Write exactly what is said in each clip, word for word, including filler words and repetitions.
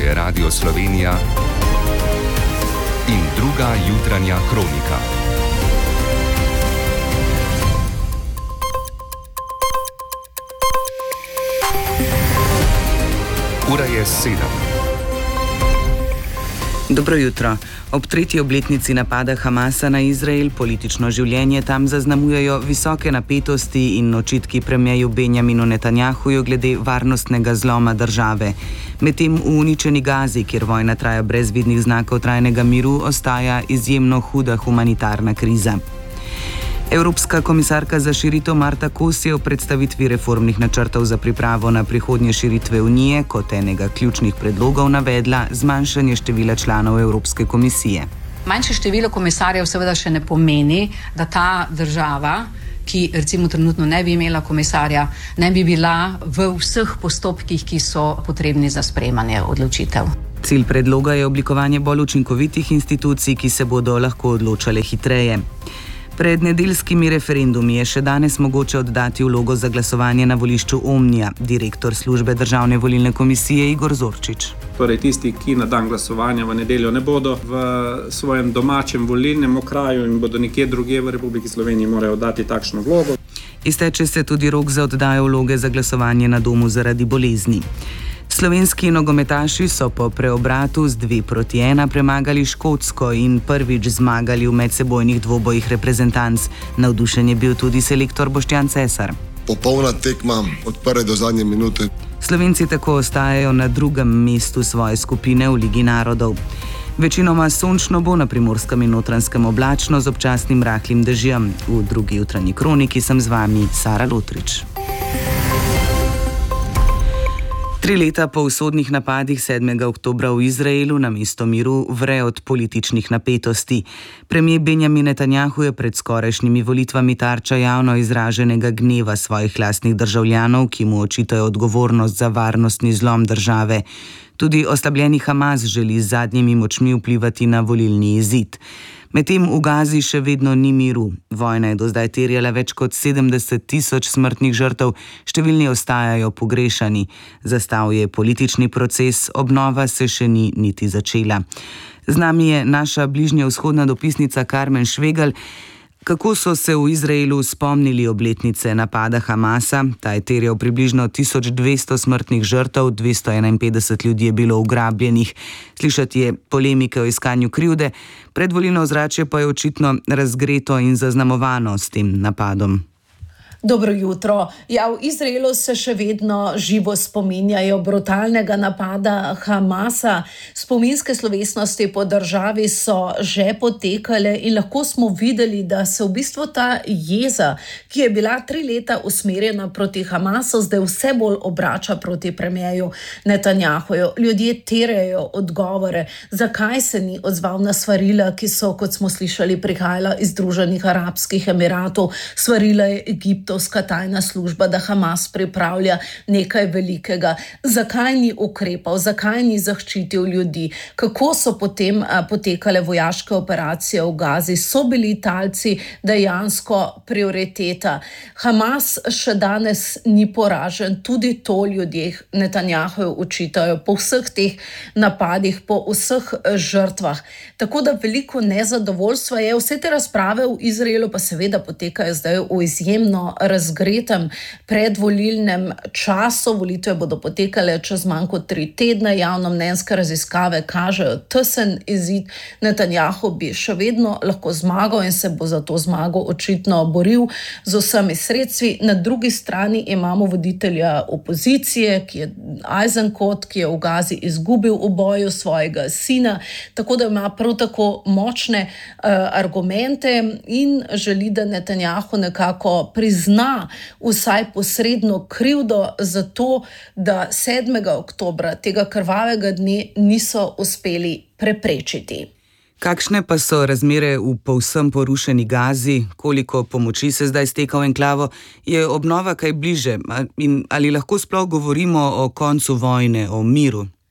je Radio Slovenija in druga jutranja kronika. Ura je sedem. Dobro jutro. Ob tretji obletnici napada Hamasa na Izrael politično življenje tam zaznamujejo visoke napetosti in očitki premierju Benjaminu Netanjahuju glede varnostnega zloma države. Medtem v uničeni Gazi, kjer vojna traja brez vidnih znakov trajnega miru, ostaja izjemno huda humanitarna kriza. Evropska komisarka za širitev Marta Kos je v predstavitvi reformnih načrtov za pripravo na prihodnje širitve Unije kot enega ključnih predlogov navedla zmanjšanje števila članov Evropske komisije. Manjše število komisarjev seveda še ne pomeni, da ta država, ki recimo trenutno ne bi imela komisarja, ne bi bila v vseh postopkih, ki so potrebni za sprejemanje odločitev. Cilj predloga je oblikovanje bolj učinkovitih institucij, ki se bodo lahko odločale hitreje. Pred nedeljskimi referendumi je še danes mogoče oddati vlogo za glasovanje na volišču Omnija, direktor službe Državne volilne komisije Igor Zorčič. Torej tisti, ki na dan glasovanja v nedeljo ne bodo v svojem domačem volilnem okraju in bodo nekje drugje v Republiki Sloveniji, morajo oddati takšno vlogo. Izteče se tudi rok za oddajo vloge za glasovanje na domu zaradi bolezni. Slovenski nogometaši so po preobratu z dve proti ena premagali Škotsko in prvič zmagali v medsebojnih dvobojih reprezentanc. Navdušen je bil tudi selektor Boštjan Cesar. Popolna tekma od prve do zadnje minute. Slovenci tako ostajajo na drugem mestu svoje skupine v Ligi narodov. Večinoma sončno bo, na Primorskem in Notranjskem oblačno z občasnim rahlim dežjem. V drugi jutranji kroniki sem z vami Sara Lotrič. Tri leta po usodnih napadih sedmega oktobra v Izraelu na mesto miru vre od političnih napetosti. Premier Benjamin Netanjahu je pred skorajšnjimi volitvami tarča javno izraženega gneva svojih lastnih državljanov, ki mu očitajo odgovornost za varnostni zlom države. Tudi oslabljeni Hamas želi z zadnjimi močmi vplivati na volilni izid. Medtem v Gazi še vedno ni miru. Vojna je do zdaj terjala več kot sedemdeset tisoč smrtnih žrtev, številni ostajajo pogrešani. Zastal je politični proces, obnova se še ni niti začela. Z nami je naša bližnja vzhodna dopisnica Karmen Švegelj. Kako so se v Izraelu spomnili obletnice napada Hamasa? Ta je terjal približno tisoč dvesto smrtnih žrtev, dvesto enainpetdeset ljudi je bilo ugrabljenih. Slišati je polemike o iskanju krivde, predvolilno ozračje pa je očitno razgreto in zaznamovano s tem napadom. Dobro jutro. Ja, v Izraelu se še vedno živo spominjajo brutalnega napada Hamasa. Spominske slovesnosti po državi so že potekale in lahko smo videli, da se v bistvu ta jeza, ki je bila tri leta usmerjena proti Hamasu, zdaj vse bolj obrača proti premierju Netanjahuju. Ljudje terjajo odgovore, zakaj se ni odzval na svarila, ki so, kot smo slišali, prihajala iz Združenih arabskih emiratov. Svarila je Egipt, tajna služba, da Hamas pripravlja nekaj velikega. Zakaj ni ukrepal, zakaj ni zaščitil ljudi? Kako so potem a, potekale vojaške operacije v Gazi? So bili talci dejansko prioriteta? Hamas še danes ni poražen, tudi to ljudje Netanjahuju očitajo po vseh teh napadih, po vseh žrtvah. Tako da veliko nezadovoljstva je. Vse te razprave v Izraelu pa seveda potekajo zdaj v izjemno razgretem predvolilnem času. Volitve bodo potekale čez manj kot tri tedne. Javnomnenjske raziskave kažejo tesen izid. Netanjahu bi še vedno lahko zmagal in se bo za to zmago očitno boril z vsemi sredstvi. Na drugi strani imamo voditelja opozicije, ki je Eisenkot, ki je v Gazi izgubil v boju svojega sina, tako da ima prav tako močne uh, argumente in želi, da Netanjahu nekako prizna vsaj posredno krivdo za to, da sedmega oktobra tega krvavega dne niso uspeli preprečiti. Kakšne pa so razmere v povsem porušeni Gazi? Koliko pomoči se zdaj steka v enklavo? Je obnova kaj bliže? In ali lahko sploh govorimo o koncu vojne, o miru?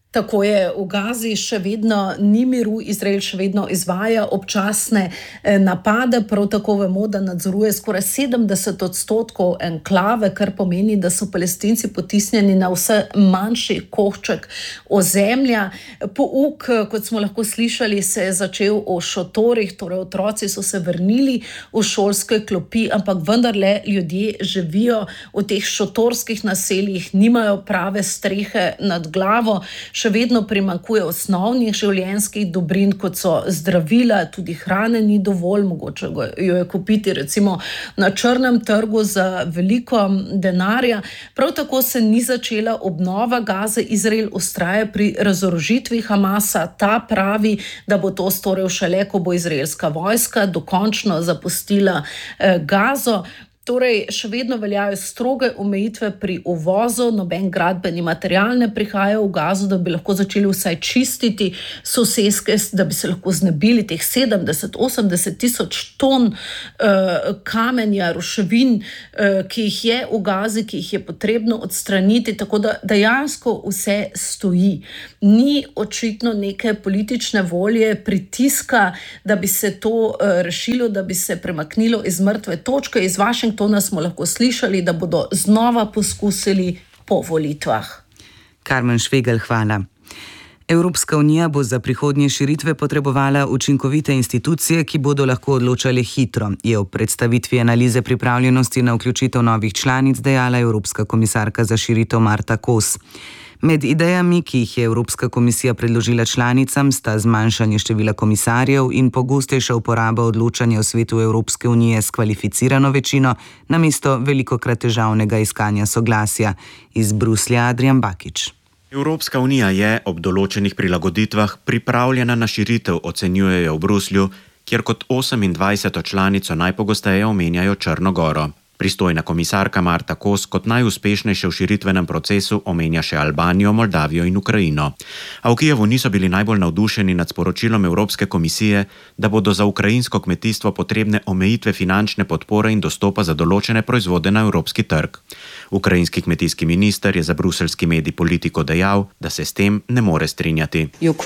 Tako je, v Gazi še vedno ni miru, Izrael še vedno izvaja občasne napade, prav tako vemo, da nadzoruje skoraj sedemdeset odstotkov enklave, kar pomeni, da so Palestinci potisnjeni na vse manjši košček ozemlja. Pouk, kot smo lahko slišali, se je začel v šotorih, torej otroci so se vrnili v šolske klopi, ampak vendarle ljudje živijo v teh šotorskih naseljih, nimajo prave strehe nad glavo. Še vedno primanjkuje osnovnih življenjskih dobrin, kot so zdravila, tudi hrane ni dovolj, mogoče jo je kupiti recimo na črnem trgu za veliko denarja. Prav tako se ni začela obnova Gaze. Izrael vztraja pri razorožitvi Hamasa. Ta pravi, da bo to storil šele, ko bo izraelska vojska dokončno zapustila eh, Gazo. Torej, še vedno veljajo stroge omejitve pri uvozu, noben gradbeni material ne prihaja v Gazo, da bi lahko začeli vsaj čistiti soseske, da bi se lahko znebili teh sedemdeset do osemdeset tisoč ton uh, kamenja, ruševin, uh, ki jih je v Gazi, ki jih je potrebno odstraniti, tako da dejansko vse stoji. Ni očitno neke politične volje, pritiska, da bi se to uh, rešilo, da bi se premaknilo iz mrtve točke. Iz Washingtona To nas smo lahko slišali, da bodo znova poskusili po volitvah. Karmen Švegelj, hvala. Evropska unija bo za prihodnje širitve potrebovala učinkovite institucije, ki bodo lahko odločale hitro, je ob predstavitvi analize pripravljenosti na vključitev novih članic dejala Evropska komisarka za širitev Marta Kos. Med idejami, ki jih je Evropska komisija predložila članicam, sta zmanjšanje števila komisarjev in pogostejša uporaba odločanja v svetu Evropske unije s kvalificirano večino namesto velikokrat težavnega iskanja soglasja. Iz Bruslja Adrian Bakič. Evropska unija je ob določenih prilagoditvah pripravljena na širitev, ocenjujejo v Bruslju, kjer kot osemindvajseto članico najpogosteje omenjajo Črno Goro. Pristojna komisarka Marta Kos kot najuspešnejše v širitvenem procesu omenja še Albanijo, Moldavijo in Ukrajino. A v Kijevu niso bili najbolj navdušeni nad sporočilom Evropske komisije, da bodo za ukrajinsko kmetijstvo potrebne omejitve finančne podpore in dostopa za določene proizvode na evropski trg. Ukrajinski kmetijski minister je za bruseljski medij Politico dejal, da se s tem ne more strinjati.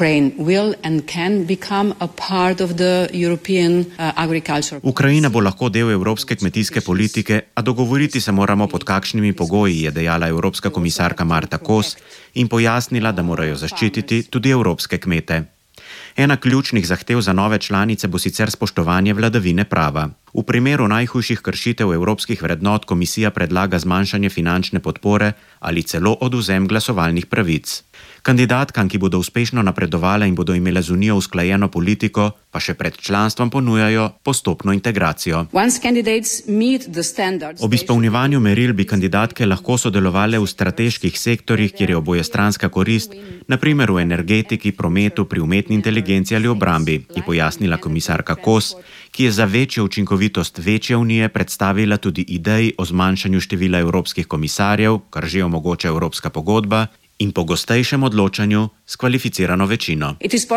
Ukrajina bo lahko del evropske kmetijske politike, a dogovoriti se moramo pod kakšnimi pogoji, je dejala evropska komisarka Marta Kos in pojasnila, da morajo zaščititi tudi evropske kmete. Ena ključnih zahtev za nove članice bo sicer spoštovanje vladavine prava. V primeru najhujših kršitev evropskih vrednot komisija predlaga zmanjšanje finančne podpore ali celo odvzem glasovalnih pravic. Kandidatkam, ki bodo uspešno napredovale in bodo imele z unijo usklajeno politiko, pa še pred članstvom ponujajo postopno integracijo. Ob izpolnjevanju meril bi kandidatke lahko sodelovale v strateških sektorjih, kjer je obojestranska korist, na primer v energetiki, prometu, pri umetni inteligenci ali obrambi, je pojasnila komisarka Kos, ki je za večjo učinkovitost večje unije predstavila tudi ideji o zmanjšanju števila evropskih komisarjev, kar že omogoča Evropska pogodba, in pogostejšem odločanju s kvalificirano večino.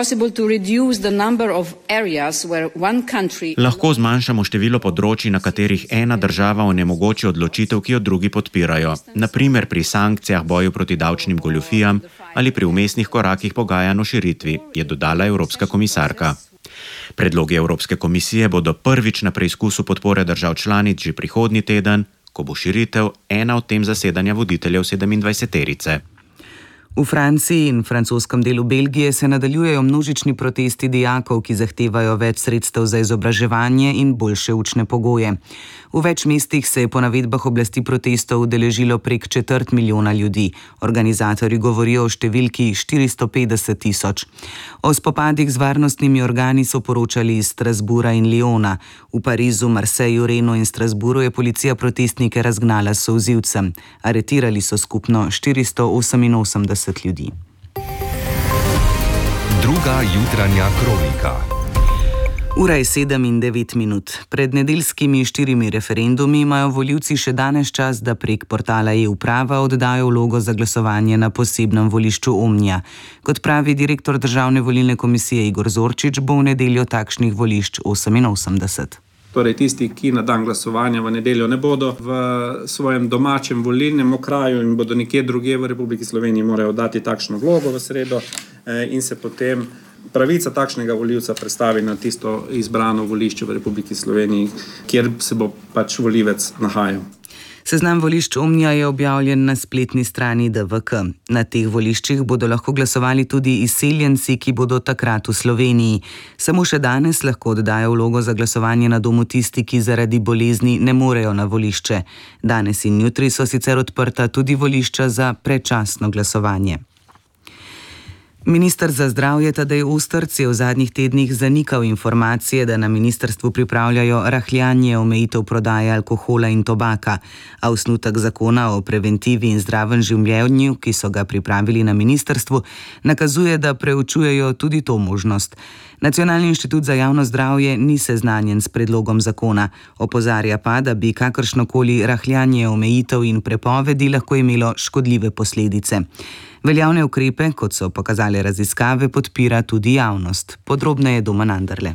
Lahko zmanjšamo število področij, na katerih ena država onemogoči odločitev, ki jo drugi podpirajo, na primer pri sankcijah, boju proti davčnim goljufijam ali pri vmesnih korakih pogajanj o širitvi, je dodala evropska komisarka. Predlogi Evropske komisije bodo prvič na preizkusu podpore držav članic že prihodnji teden, ko bo širitev ena od tem zasedanja voditeljev sedemindvajseterice. V Franciji in francoskem delu Belgije se nadaljujejo množični protesti dijakov, ki zahtevajo več sredstev za izobraževanje in boljše učne pogoje. V več mestih se je po navedbah oblasti protestov udeležilo prek četrt milijona ljudi. Organizatorji govorijo o številki štiristo petdeset tisoč. O spopadih z varnostnimi organi so poročali iz Strasbourga in Lyona. V Parizu, Marseju, Renu in Strasbourgu je policija protestnike razgnala s solzivcem. Aretirali so skupno štiristo oseminosemdeset ljudi. Druga jutranja kronika. Ura je sedem in devet minut. Pred nedeljskimi štirimi referendumi imajo volivci še danes čas, da prek portala e-uprava oddajo vlogo za glasovanje na posebnem volišču Omnija. Kot pravi direktor Državne volilne komisije Igor Zorčič, bo v nedeljo takšnih volišč oseminosemdeset. Torej tisti, ki na dan glasovanja v nedeljo ne bodo v svojem domačem volilnem okraju in bodo nekje drugje v Republiki Sloveniji, morajo dati takšno vlogo v sredo in se potem pravica takšnega volivca predstavi na tisto izbrano volišče v Republiki Sloveniji, kjer se bo pač volivec nahajal. Seznam volišč Omnija je objavljen na spletni strani D V K. Na teh voliščih bodo lahko glasovali tudi izseljenci, ki bodo takrat v Sloveniji. Samo še danes lahko oddajo vlogo za glasovanje na domu tisti, ki zaradi bolezni ne morejo na volišče. Danes in jutri so sicer odprta tudi volišča za predčasno glasovanje. Minister za zdravje Tadej Ostrc je v zadnjih tednih zanikal informacije, da na ministrstvu pripravljajo rahljanje omejitev prodaje alkohola in tobaka, a osnutek zakona o preventivi in zdravem življenju, ki so ga pripravili na ministrstvu, nakazuje, da preučujejo tudi to možnost. Nacionalni inštitut za javno zdravje ni seznanjen s predlogom zakona, opozarja pa, da bi kakršnokoli rahljanje omejitev in prepovedi lahko imelo škodljive posledice. Veljavne ukrepe, kot so pokazale raziskave, podpira tudi javnost. Podrobneje Domen Anderle.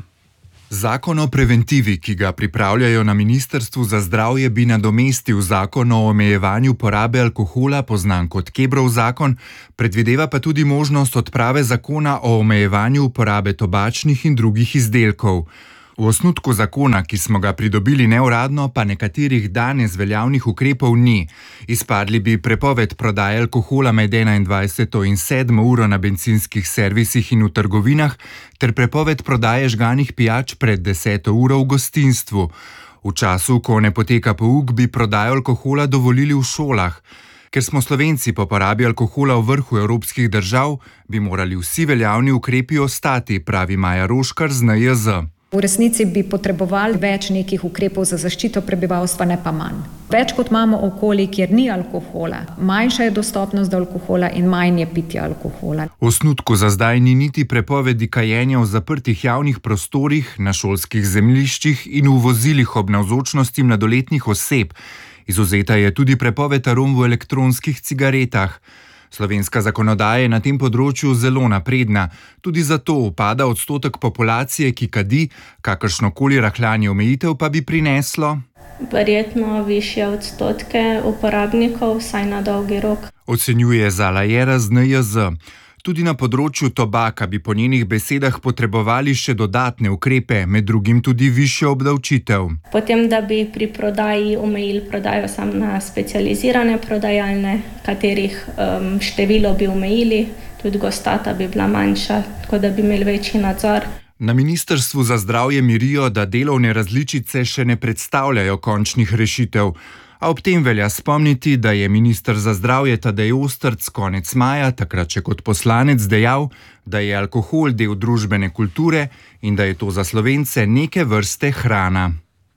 Zakon o preventivi, ki ga pripravljajo na Ministrstvu za zdravje, bi nadomestil zakon o omejevanju porabe alkohola, poznan kot Kebrov zakon, predvideva pa tudi možnost odprave zakona o omejevanju uporabe tobačnih in drugih izdelkov. V osnutku zakona, ki smo ga pridobili neuradno, pa nekaterih danes veljavnih ukrepov ni. Izpadli bi prepoved prodaje alkohola med enaindvajseto in sedmo uro na bencinskih servisih in v trgovinah, ter prepoved prodaje žganih pijač pred deseto uro v gostinstvu. V času, ko ne poteka pouk, bi prodajo alkohola dovolili v šolah. Ker smo Slovenci po porabi alkohola v vrhu evropskih držav, bi morali vsi veljavni ukrepi ostati, pravi Maja Roškar z N J Z. V resnici bi potrebovali več nekih ukrepov za zaščito prebivalstva, ne pa manj. Več kot imamo okolij, kjer ni alkohola, manjša je dostopnost do alkohola in manj je pitja alkohola. V osnutku za zdaj ni niti prepovedi kajenja v zaprtih javnih prostorih, na šolskih zemljiščih in v vozilih ob navzočnosti mladoletnih oseb. Izvzeta je tudi prepoved arom v elektronskih cigaretah. Slovenska zakonodaja je na tem področju zelo napredna. Tudi zato upada odstotek populacije, ki kadi, kakršnokoli rahljanje omejitev pa bi prineslo verjetno višje odstotke uporabnikov, vsaj na dolgi rok. Ocenjuje Zala Jera z N J Z. Tudi na področju tobaka bi po njenih besedah potrebovali še dodatne ukrepe, med drugim tudi višjo obdavčitev. Potem, da bi pri prodaji omejili prodajo samo na specializirane prodajalne, katerih um, število bi omejili, tudi gostata bi bila manjša, tako da bi imeli večji nadzor. Na Ministrstvu za zdravje mirijo, da delovne različice še ne predstavljajo končnih rešitev. A ob tem velja spomniti, da je minister za zdravje Tadej Ostrc konec maja, takrat še kot poslanec, dejal, da je alkohol del družbene kulture in da je to za Slovence neke vrste hrana.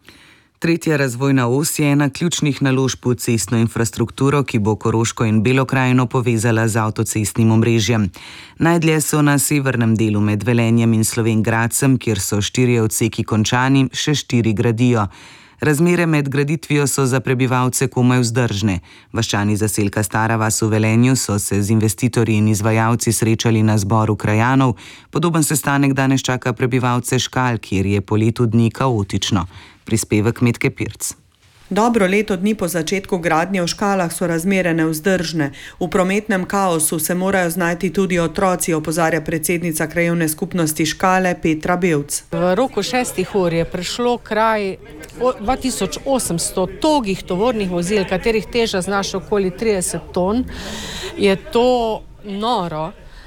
Tretja razvojna os je ena ključnih naložb v cestno infrastrukturo, ki bo Koroško in Belo krajino povezala z avtocestnim omrežjem. Najdlje so na severnem delu med Velenjem in Slovenj Gradcem, kjer so štirje odseki končani, še štiri gradijo. Razmere med graditvijo so za prebivalce komaj vzdržne. Vaščani zaselka Stara vas v Velenju so se z investitorji in izvajalci srečali na zboru krajanov. Podoben sestanek danes čaka prebivalce Škal, kjer je po letu dni kaotično. Prispevek Metke Pirc. Dobro leto dni po začetku gradnje v Škalah so razmere nevzdržne. V prometnem kaosu se morajo znajti tudi otroci, opozarja predsednica krajevne skupnosti Škale Petra Bevc. V roku šestih ur je prišlo kraj dva tisoč osemsto togih tovornih vozil, katerih teža znaša okoli trideset ton. Je to noro.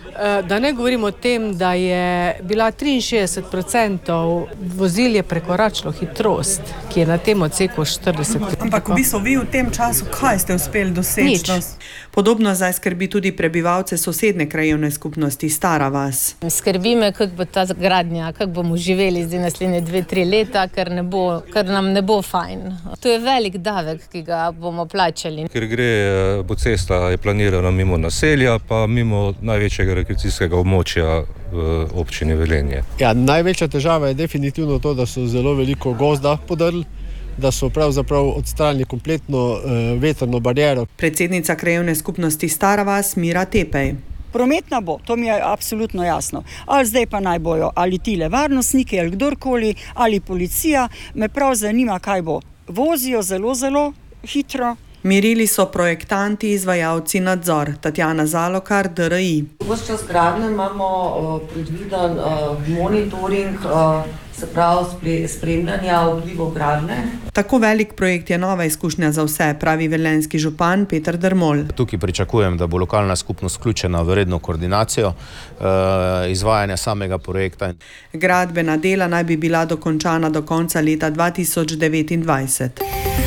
Da ne govorim o tem, da je bila triinšestdeset procentov vozil je prekoračilo hitrost, ki je na tem odseku štirideset kilometrov. Ampak v bistvu vi v tem času, kaj ste uspeli doseči? Nič. Podobno zdaj skrbi tudi prebivalce sosedne krajevne skupnosti Stara vas. Skrbi me, kako bo ta gradnja, kako bomo živeli zdaj naslednje dve, tri leta, ker, ne bo, ker nam ne bo fajn. To je velik davek, ki ga bomo plačali. Ker gre, bo cesta je planirana mimo naselja, pa mimo največjega rekreacijskega območja v občini Velenje. Ja, največja težava je definitivno to, da so zelo veliko gozda podrli, da so pravzaprav odstranili kompletno uh, vetrno bariero. Predsednica krajevne skupnosti Stara vas Mira Tepej. Prometna bo, to mi je absolutno jasno. Ali zdaj pa naj bojo, ali tile varnostniki, ali kdorkoli, ali policija, me prav zanima, kaj bo. Vozijo zelo, zelo hitro. Mirili so projektanti, izvajalci nadzor. Tatjana Zalokar, D R I. Ves čas gradnje imamo uh, predviden uh, monitoring, uh, se pravi spremljanja vplivov gradnje. Tako velik projekt je nova izkušnja za vse, pravi velenjski župan Peter Dermol. Tukaj pričakujem, da bo lokalna skupnost vključena v redno koordinacijo uh, izvajanja samega projekta. Gradbena dela naj bi bila dokončana do konca leta dva tisoč devetindvajset.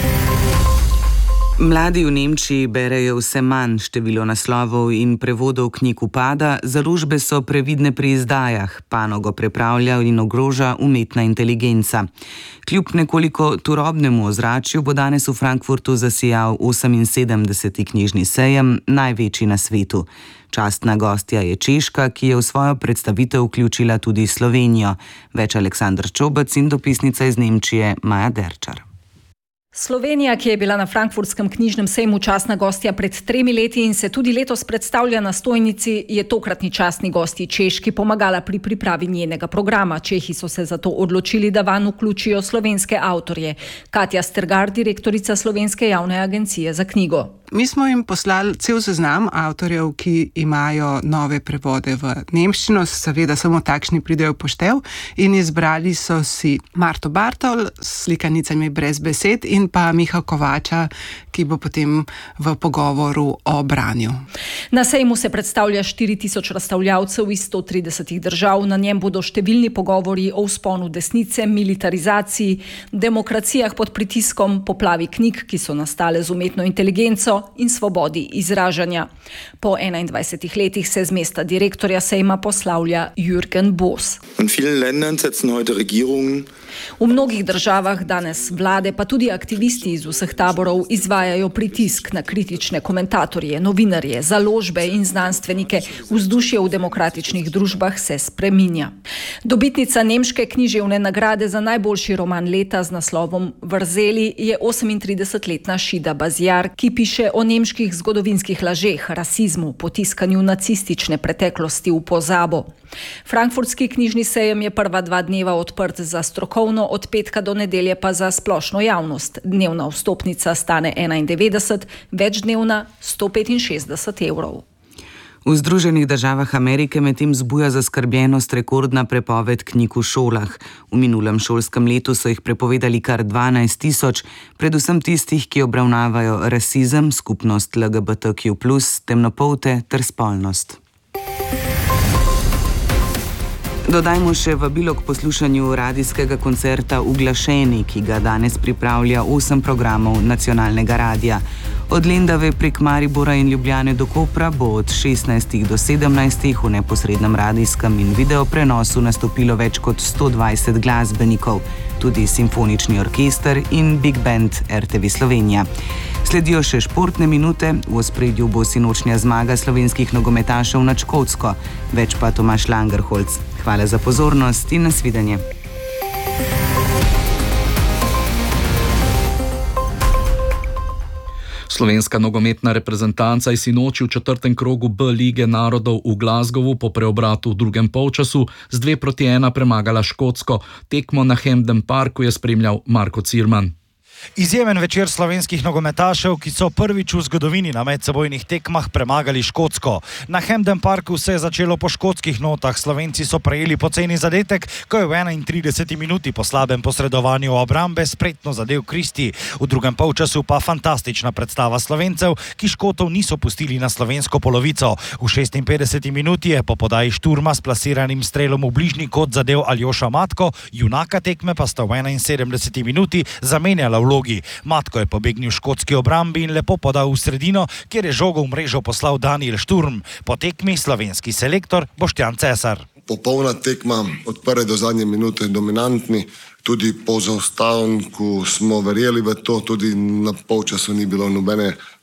Mladi v Nemčiji berejo vse manj, število naslovov in prevodov knjig upada, založbe so previdne pri izdajah, panogo prepravlja in ogroža umetna inteligenca. Kljub nekoliko turobnemu ozračju bo danes v Frankfurtu zasijal oseminsedemdeseti knjižni sejem, največji na svetu. Častna gostja je Češka, ki je v svojo predstavitev vključila tudi Slovenijo. Več Aleksandr Čobec in dopisnica iz Nemčije Maja Derčar. Slovenija, ki je bila na frankfurtskem knjižnem sejmu častna gostja pred tremi leti in se tudi letos predstavlja na stojnici, je tokratni častni gostji Češki pomagala pri pripravi njenega programa. Čehi so se zato odločili, da vanj vključijo slovenske avtorje. Katja Stergar, direktorica Slovenske javne agencije za knjigo. Mi smo jim poslali cel seznam avtorjev, ki imajo nove prevode v nemščino, seveda samo takšni pridejo v poštev, in izbrali so si Marto Bartol s slikanicami Brez besed in pa Miha Kovača, ki bo potem v pogovoru o branju. Na sejmu se predstavlja štiri tisoč razstavljavcev iz sto tridesetih držav. Na njem bodo številni pogovori o vzponu desnice, militarizaciji, demokracijah pod pritiskom, poplavi knjig, ki so nastale z umetno inteligenco, in svobodi izražanja. Po enaindvajsetih letih se z mesta direktorja sejma poslavlja Jürgen Boos. V mnogih državah danes vlade, pa tudi aktivisti iz vseh taborov izvajajo pritisk na kritične komentatorje, novinarje, založbe in znanstvenike. Vzdušje v demokratičnih družbah se spreminja. Dobitnica nemške književne nagrade za najboljši roman leta z naslovom Vrzeli je osemintridesetletna Šida Bazjar, ki piše o nemških zgodovinskih lažeh, rasizmu, potiskanju nacistične preteklosti v pozabo. Frankfurtski knjižni sejem je prva dva dneva odprt za strokovno, od petka do nedelje pa za splošno javnost. Dnevna vstopnica stane enaindevetdeset, večdnevna sto petinšestdeset evrov. V Združenih državah Amerike medtem zbuja zaskrbljenost rekordna prepoved knjig v šolah. V minulem šolskem letu so jih prepovedali kar dvanajst tisoč, predvsem tistih, ki obravnavajo rasizem, skupnost L G B T Q plus, temnopolte ter spolnost. Dodajmo še vabilo k poslušanju radijskega koncerta Uglašeni, ki ga danes pripravlja osem programov nacionalnega radija. Od Lendave prek Maribora in Ljubljane do Kopra bo od šestnajstih do sedemnajstih v neposrednem radijskem in video prenosu nastopilo več kot sto dvajset glasbenikov, tudi simfonični orkester in Big Band R T V Slovenija. Sledijo še športne minute, v ospredju bo sinočnja zmaga slovenskih nogometašev nad Škotsko. Več pa Tomaž Langerholz. Hvala za pozornost in nasvidenje. Slovenska nogometna reprezentanca je sinoči v četrtem krogu B lige narodov v Glasgowu po preobratu v drugem polčasu z dve proti ena premagala Škotsko. Tekmo na Hampden Parku je spremljal Marko Cirman. Izjemen večer slovenskih nogometašev, ki so prvič v zgodovini na medsebojnih tekmah premagali Škotsko. Na Hampden Parku se je začelo po škotskih notah. Slovenci so prejeli poceni zadetek, ko je v enaintrideseti minuti po slabem posredovanju obrambe spretno zadel Kristi. V drugem polčasu pa fantastična predstava Slovencev, ki Škotov niso pustili na slovensko polovico. V šestinpetdeseti minuti je po podaji Šturma s plasiranim strelom v bližnji kot zadel Aljoša Matko, junaka tekme pa sta v enainsedemdeseti minuti zamenjala vlogi. Matko je pobegnil škotski obrambi in lepo podal v sredino, kjer je žogo v mrežo poslal Daniel Šturm. Po tekmi slovenski selektor Boštjan Cesar. Popolna tekma od prve do zadnje minute dominantni. Tudi po zaostanku smo verjeli v to, tudi na polčasu ni bilo nobene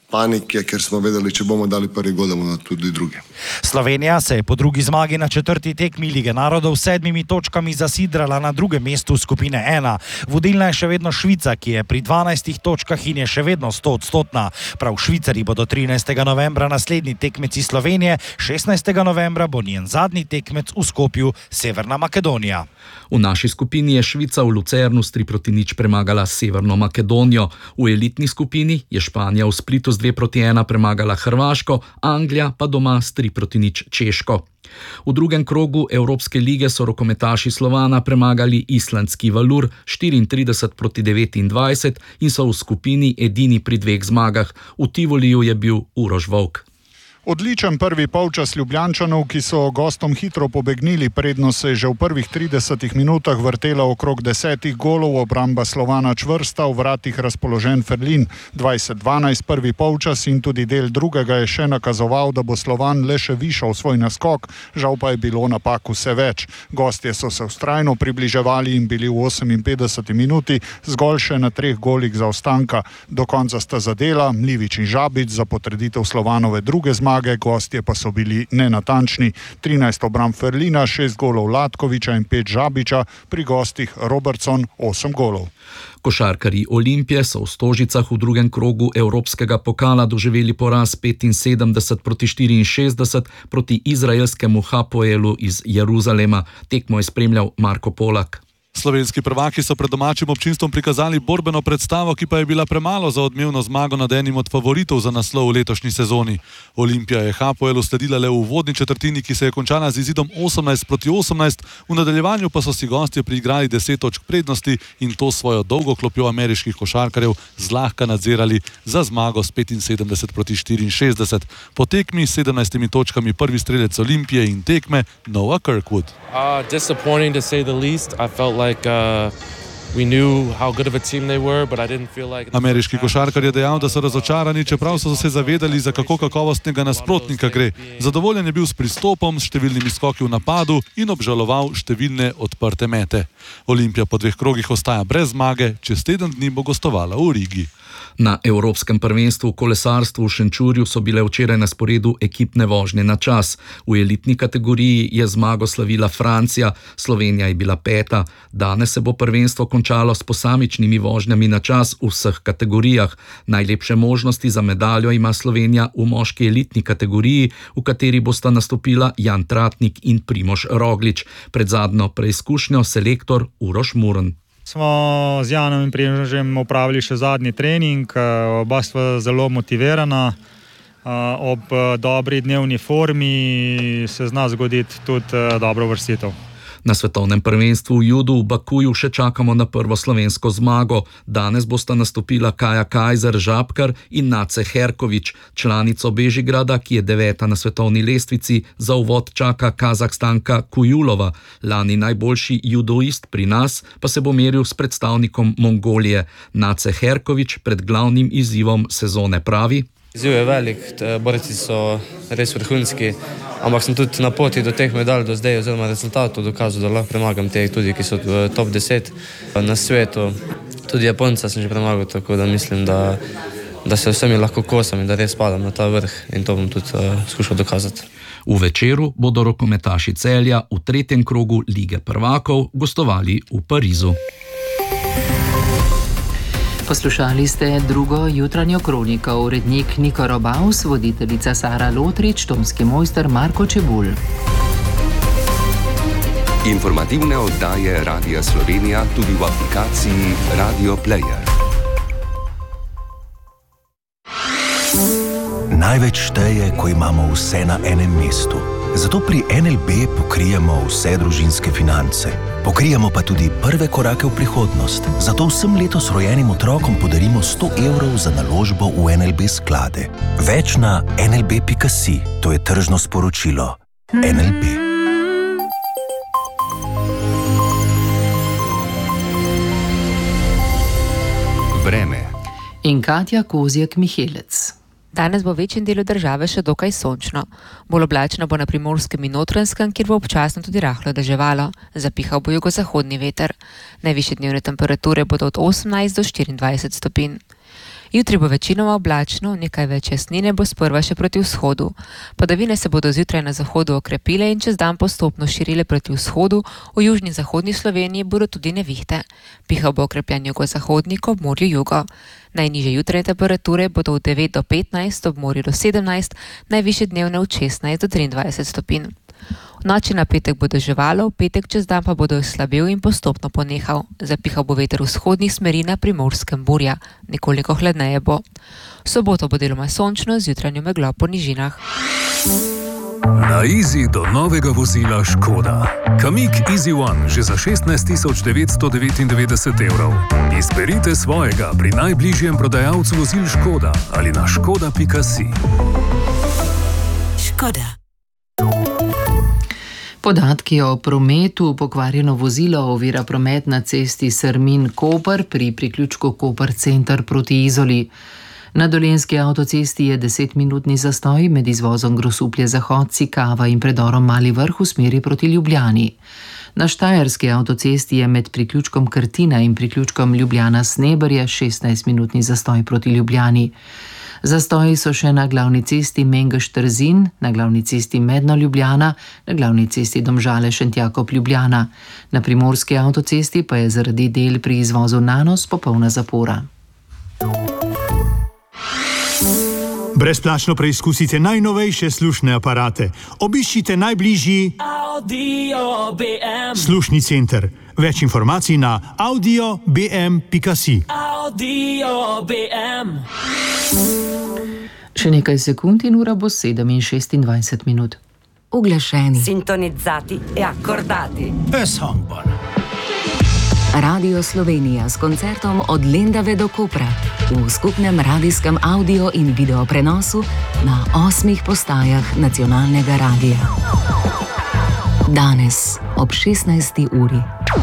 panike, ker smo vedeli, če bomo dali prvi gol, da bomo tudi drugi. Slovenija se je po drugi zmagi na četrti tekmi Lige narodov s sedmimi točkami zasidrala na drugem mestu skupine ena. Vodilna je še vedno Švica, ki je pri dvanajstih točkah in je še vedno stoodstotna. Prav Švicari bodo trinajstega novembra naslednji tekmeci Slovenije, šestnajstega novembra bo njen zadnji tekmec v Skopju Severna Makedonija. V naši skupini je Švica v Lucernu s tri proti nič premagala Severno Makedonijo. V elitni skupini je Španija v Splitu z dve proti ena premagala Hrvaško, Anglija pa doma s tri proti nič Češko. V drugem krogu Evropske lige so rokometaši Slovana premagali islandski Valur štiriintrideset proti devetindvajset in so v skupini edini pri dveh zmagah. V Tivoliju je bil Uroš Volk. Odličen prvi polčas Ljubljančanov, ki so gostom hitro pobegnili, prednost se je že v prvih tridesetih minutah vrtela okrog desetih golov, obramba Slovana čvrsta, v vratih razpoložen Ferlin. dvajset dvanajst prvi polčas in tudi del drugega je še nakazoval, da bo Slovan le še višal svoj naskok, žal pa je bilo napak vse več. Gostje so se vztrajno približevali in bili v oseminpetdeseti minuti zgolj še na treh golih zaostanka. Do konca sta zadela Mlivič in Žabič za potrditev Slovanove druge zmage. Gostje pa so bili nenatančni. trinajst obramb Ferlina, šest golov Latkoviča in pet Žabiča, pri gostih Robertson osem golov. Košarkarji Olimpije so v Stožicah v drugem krogu Evropskega pokala doživeli poraz petinsedemdeset proti štiriinšestdeset proti izraelskemu Hapoelu iz Jeruzalema. Tekmo je spremljal Marko Polak. Slovenski prvaki so pred domačim občinstvom prikazali borbeno predstavo, ki pa je bila premalo za odmevno zmago nad enim od favoritov za naslov v letošnji sezoni. Olimpija je Hapoelu sledila le v uvodni četrtini, ki se je končala z izidom osemnajst proti osemnajst, v nadaljevanju pa so si gostje priigrali deset točk prednosti in to svojo dolgo klopjo ameriških košarkarjev zlahka nadzirali za zmago s petinsedemdeset proti štiriinšestdeset. Po tekmi s sedemnajstimi točkami prvi strelec Olimpije in tekme Noah Kirkwood. Uh, disappointing to say the least. I felt like Like, uh, we knew how good of a team they were, but I didn't feel like... Ameriški košarkar je dejal, da so razočarani, čeprav so se zavedali, za kako kakovostnega nasprotnika gre. Zadovoljen je bil s pristopom, s številnimi skoki v napadu in obžaloval številne odprte mete. Olimpija po dveh krogih ostaja brez zmage, čez teden dni bo gostovala v Rigi. Na Evropskem prvenstvu v kolesarstvu v Šenčurju so bile včeraj na sporedu ekipne vožnje na čas. V elitni kategoriji je zmago slavila Francija, Slovenija je bila peta. Danes se bo prvenstvo končalo s posamičnimi vožnjami na čas v vseh kategorijah. Najlepše možnosti za medaljo ima Slovenija v moški elitni kategoriji, v kateri bosta nastopila Jan Tratnik in Primož Roglič. Pred zadnjo preizkušnjo selektor Uroš Murn. Smo z Janom in Primožem opravili še zadnji trening, oba sva zelo motivirana, ob dobri dnevni formi se zna zgoditi tudi dobro vrstitev. Na svetovnem prvenstvu v judu v Bakuju še čakamo na prvo slovensko zmago. Danes bosta nastopila Kaja Kajzer Žabkar in Nace Herkovič. Članico Bežigrada, ki je deveta na svetovni lestvici, za uvod čaka Kazahstanka Kujulova. Lani najboljši judoist pri nas pa se bo meril s predstavnikom Mongolije. Nace Herkovič pred glavnim izzivom sezone pravi: Izziv je velik, borci so res vrhunski, ampak sem tudi na poti do teh medalj do zdaj oziroma rezultatov dokazal, da lahko premagam te tudi, ki so v top deset na svetu. Tudi Japonca sem že premagal, tako da mislim, da, da se vsemi lahko kosam in da res padam na ta vrh in to bom tudi uh, skušal dokazati. V večeru bodo rokometaši Celja v tretjem krogu Lige prvakov gostovali v Parizu. Poslušali ste drugo jutranjo kroniko, urednik Niko Robaus, voditeljica Sara Lotrič, tonski mojster Marko Čebulj. Informativne oddaje Radia Slovenija tudi v aplikaciji Radio Player. Največ šteje, ko imamo vse na enem mestu. Zato pri en el be pokrijemo vse družinske finance. Pokrijemo pa tudi prve korake v prihodnost. Zato vsem letos rojenim otrokom podarimo sto evrov za naložbo v en el be sklade. Več na en el be pika si. To je tržno sporočilo. en el be. Vreme. In Katja Kozjek-Mihelec. Danes bo v večjem delu države še dokaj sončno. Bolj oblačno bo na Primorskem in Notranjskem, kjer bo občasno tudi rahlo deževalo. Zapihal bo jugozahodni veter. Najvišje dnevne temperature bodo od osemnajst do štiriindvajset stopinj. Jutri bo večinoma oblačno, nekaj več jasnine bo sprva še proti vzhodu. Padavine se bodo zjutraj na zahodu okrepile in čez dan postopno širile proti vzhodu, v južni in zahodni Sloveniji bodo tudi nevihte. Pihal bo okrepljen jugozahodnik, ob morju jugo. Najnižje jutranje temperature bodo od devet do petnajst, ob morju do sedemnajst, najvišje dnevne od šestnajst do triindvajset stopinj. V noči na petek bo deževalo, v petek čez dan pa bodo slabel in postopno ponehal. Zapihal bo veter vzhodnih smeri, na Primorskem burja, nekoliko hladneje bo. V soboto bo deloma sončno z jutranjo meglo po nižinah. Na Easy do novega vozila Škoda. Kamiq Easy One že za šestnajst tisoč devetsto devetindevetdeset evrov. Izberite svojega pri najbližjem prodajalcu vozil Škoda ali na škoda pika si. Škoda. Podatki o prometu: pokvarjeno vozilo ovira promet na cesti Srmin-Koper pri priključku Koper center proti Izoli. Na Dolenjski avtocesti je desetminutni zastoj med izvozom Grosuplje-Zahod, Cikava in predorom Mali Vrh v smeri proti Ljubljani. Na Štajerski avtocesti je med priključkom Krtina in priključkom Ljubljana-Sneberje šestnajstminutni zastoj proti Ljubljani. Zastoji so še na glavni cesti Mengeš-Trzin, na glavni cesti Medno-Ljubljana, na glavni cesti Domžale-Šentjakov-Ljubljana. Na primorski avtocesti pa je zaradi del pri izvozu Nanos popolna zapora. Brezplačno preizkusite najnovejše slušne aparate. Obiščite najbližji Audio B M slušni center. Več informacij na audio b m pika si. Audio B M. Še nekaj sekund in ura bo sedem in šestindvajset minut. Uglašeni. Sintonizzati e accordati. E-songbar. Radio Slovenija s koncertom od Lendave do Kopra v skupnem radijskem audio in video prenosu na osmih postajah nacionalnega radija. Danes ob šestnajsti uri.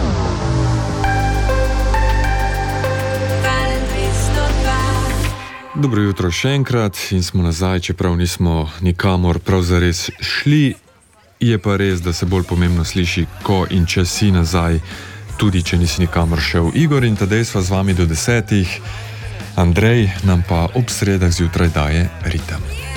Dobro jutro še enkrat in smo nazaj, čeprav nismo nikamor prav zares šli. Je pa res, da se bolj pomembno sliši, ko in če si nazaj, tudi če nisi nikamor šel. Igor in Tadej sva z vami do desetih, Andrej nam pa ob sredah zjutraj daje ritem.